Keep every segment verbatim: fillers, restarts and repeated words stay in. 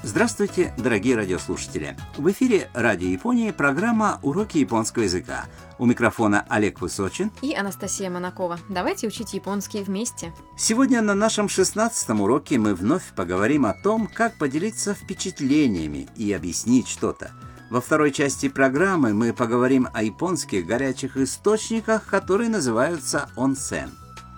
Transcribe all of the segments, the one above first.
Здравствуйте, дорогие радиослушатели! В эфире Радио Японии программа «Уроки японского языка». У микрофона Олег Высочин и Анастасия Монакова. Давайте учить японский вместе. Сегодня на нашем шестнадцатом уроке мы вновь поговорим о том, как поделиться впечатлениями и объяснить что-то. Во второй части программы мы поговорим о японских горячих источниках, которые называются онсен.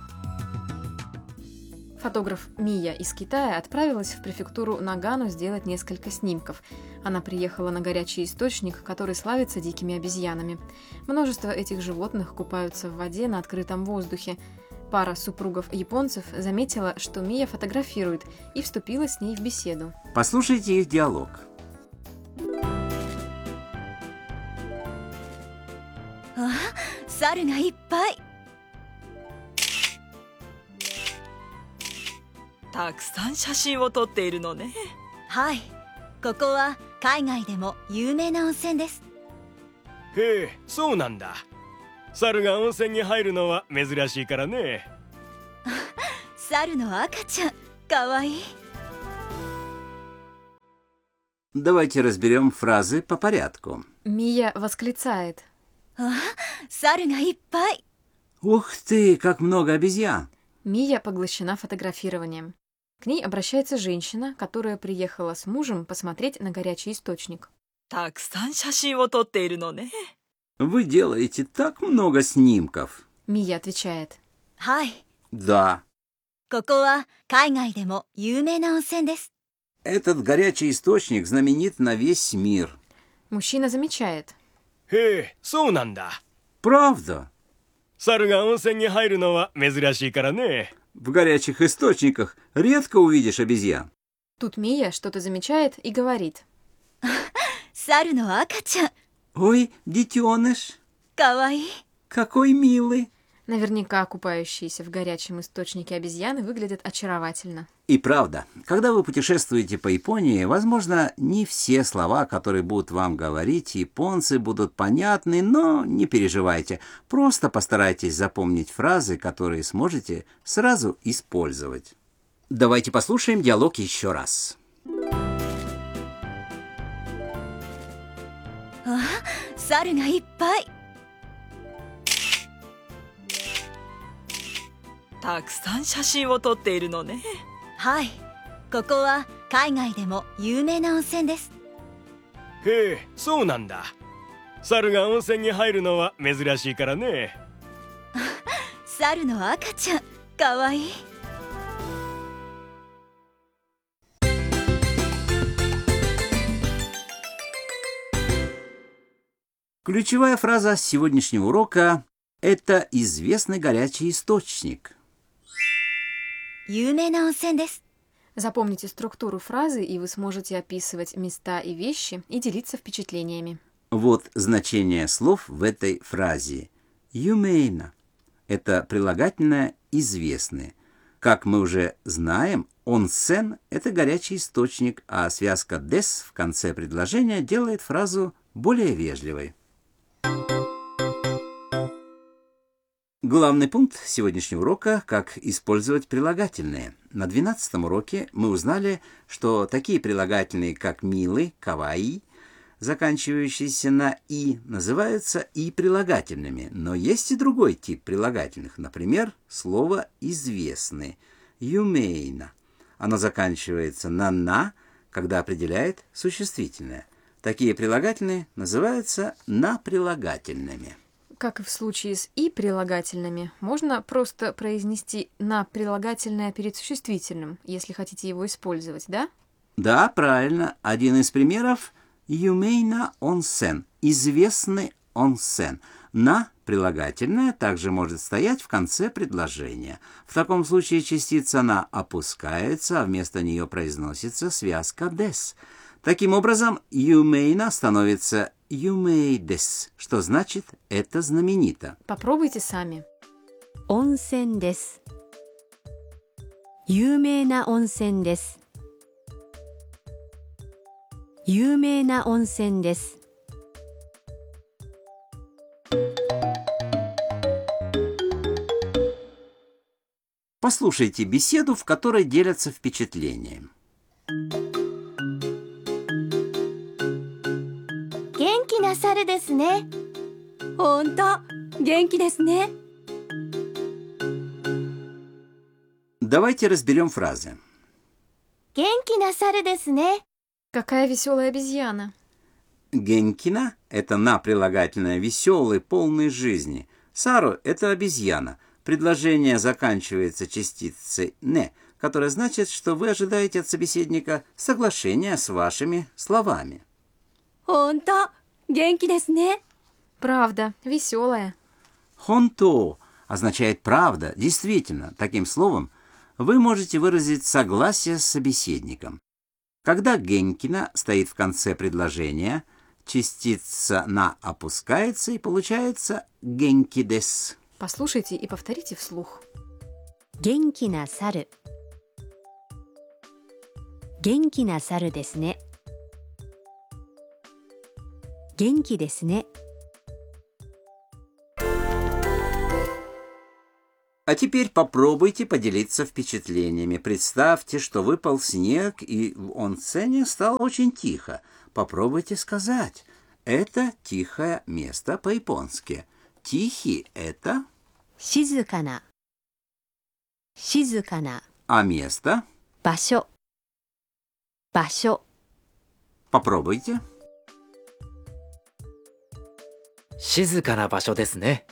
Фотограф Мия из Китая отправилась в префектуру Нагану сделать несколько снимков. Она приехала на горячий источник, который славится дикими обезьянами. Множество этих животных купаются в воде на открытом воздухе. Пара супругов-японцев заметила, что Мия фотографирует, и вступила с ней в беседу. Послушайте их диалог. А, сарыがいっぱい。 たくさん写真を撮っているのね。 はい、ここは海外でも有名な温泉です。 へえ、そうなんだ。猿が温泉に入るのは珍しいからね。 猿の赤ちゃん、かわいい。 Давайте разберем фразы по порядку. Мия восклицает. А, сарыがいっぱい。 Ух ты, как много обезьян! Мия поглощена фотографированием. К ней обращается женщина, которая приехала с мужем посмотреть на горячий источник. たくさん写真を撮っているのね。 Вы делаете так много снимков. Мия отвечает. はい、 Да, ここは海外でも有名な温泉です。 этот горячий источник знаменит на весь мир. Мужчина замечает. へえ、そうなんだ。 Правда? 猿が温泉に入るのは珍しいからね。 В горячих источниках редко увидишь обезьян. Тут Мия что-то замечает и говорит. 猿の赤ちゃん、 Ой, детеныш, かわいい。 какой милый. Наверняка купающиеся в горячем источнике обезьяны выглядят очаровательно. И правда, когда вы путешествуете по Японии, возможно, не все слова, которые будут вам говорить японцы, будут понятны, но не переживайте. Просто постарайтесь запомнить фразы, которые сможете сразу использовать. Давайте послушаем диалог еще раз. あ、猿がいっぱい。 たくさん写真を撮っているのね。 はい、ここは海外でも有名な温泉です。 へえ、そうなんだ。猿が温泉に入るのは珍しいからね。 猿の赤ちゃん、かわいい。 Ключевая фраза сегодняшнего урока – это известный горячий источник. 有名な温泉です。 Запомните структуру фразы, и вы сможете описывать места и вещи и делиться впечатлениями. Вот значение слов в этой фразе. Юмейна – это прилагательное «известный». Как мы уже знаем, онсен – это горячий источник, а связка «дес» в конце предложения делает фразу более вежливой. Главный пункт сегодняшнего урока – как использовать прилагательные. На двенадцатом уроке мы узнали, что такие прилагательные, как «милый», «каваи», заканчивающиеся на «и», называются и прилагательными. Но есть и другой тип прилагательных. Например, слово «известный» – «юмейна». Оно заканчивается на «на», когда определяет существительное. Такие прилагательные называются наприлагательными. Как и в случае с «и» прилагательными, можно просто произнести «на» прилагательное перед существительным, если хотите его использовать, да? Да, правильно. Один из примеров – «юмейна онсен» – «известный онсен». «На» прилагательное также может стоять в конце предложения. В таком случае частица «на» опускается, а вместо нее произносится связка «дес». Таким образом, «юмейна» становится «юмейдес», что значит «это знаменито». Попробуйте сами. 温泉です。有名な温泉です。有名な温泉です。 Послушайте беседу, в которой делятся впечатлениями. な猿ですね。ほんと元気ですね。 Давайте разберем фразы. 元気な猿ですね。 Какая веселая обезьяна. Генкина – это на прилагательное «веселый», «полный жизни». Сару – это обезьяна. Предложение заканчивается частицей «не», которая значит, что вы ожидаете от собеседника соглашения с вашими словами. ほんと元気ですね。 Правда, веселая. «Хонто» означает «правда», действительно. Таким словом вы можете выразить согласие с собеседником. Когда генкина стоит в конце предложения, частица «на» опускается и получается генки-дес. Послушайте и повторите вслух. 元気な猿。元気な猿ですね。元気ですね。 А теперь попробуйте поделиться впечатлениями. Представьте, что выпал снег, и в онсене стало очень тихо. Попробуйте сказать. Это тихое место по-японски. Тихий – это… 静かな。静かな。 А место? 場所。場所。 Попробуйте. 静かな場所ですね。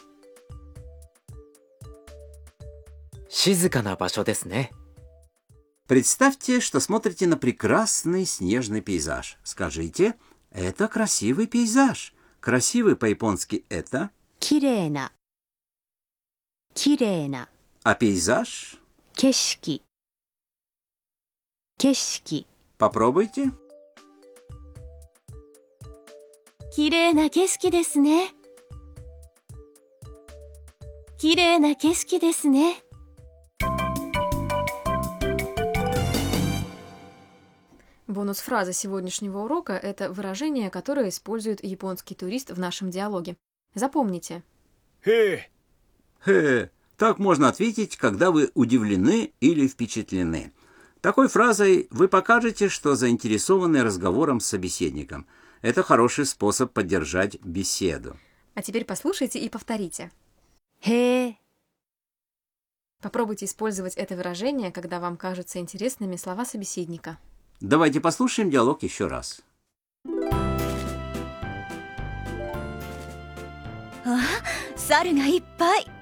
静かな場所ですね。 Представьте, что смотрите на прекрасный снежный пейзаж. Скажите, это красивый пейзаж. Красивый по-японски это… きれいな。きれいな。 А пейзаж? 景色。景色。 Попробуйте. きれいな景色ですね。きれいな景色ですね。 Бонус-фраза сегодняшнего урока – это выражение, которое использует японский турист в нашем диалоге. Запомните. Хе, Хе, так можно ответить, когда вы удивлены или впечатлены. Такой фразой вы покажете, что заинтересованы разговором с собеседником. Это хороший способ поддержать беседу. А теперь послушайте и повторите. へえ。 Попробуйте использовать это выражение, когда вам кажутся интересными слова собеседника. Давайте послушаем диалог еще раз. あ、猿がいっぱい。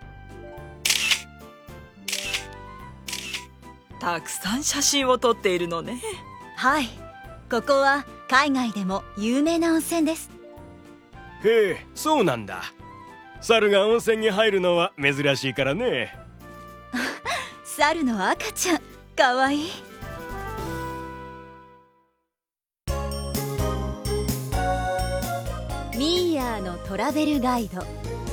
たくさん写真を撮っているのね。 はい。ここは海外でも有名な温泉です。 へえ、そうなんだ。猿が温泉に入るのは珍しいからね。 猿の赤ちゃん、かわいい。ミーヤーのトラベルガイド。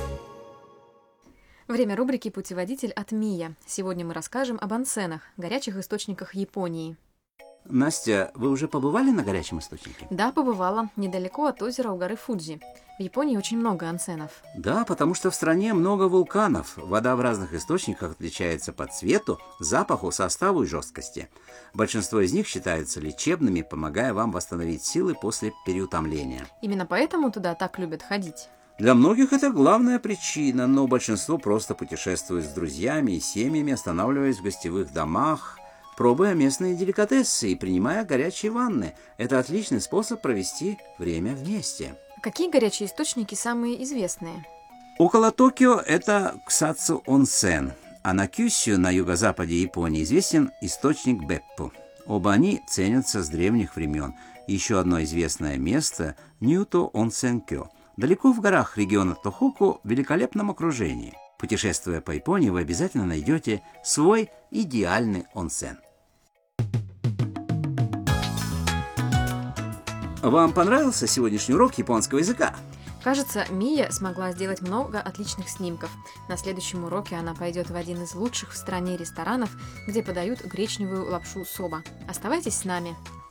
Время рубрики «Путеводитель от Мия». Сегодня мы расскажем об онсенах, горячих источниках Японии. Настя, вы уже побывали на горячем источнике? Да, побывала недалеко от озера у горы Фудзи. В Японии очень много онсенов. Да, потому что в стране много вулканов. Вода в разных источниках отличается по цвету, запаху, составу и жесткости. Большинство из них считаются лечебными, помогая вам восстановить силы после переутомления. Именно поэтому туда так любят ходить. Для многих это главная причина, но большинство просто путешествует с друзьями и семьями, останавливаясь в гостевых домах, пробуя местные деликатесы и принимая горячие ванны. Это отличный способ провести время вместе. Какие горячие источники самые известные? Около Токио это Ксацу Онсен, а на Кюсю, на юго-западе Японии, известен источник Беппу. Оба они ценятся с древних времен. Еще одно известное место – Ньюто Онсенкё. Далеко в горах региона Тохоку в великолепном окружении. Путешествуя по Японии, вы обязательно найдете свой идеальный онсен. Вам понравился сегодняшний урок японского языка? Кажется, Мия смогла сделать много отличных снимков. На следующем уроке она пойдет в один из лучших в стране ресторанов, где подают гречневую лапшу соба. Оставайтесь с нами.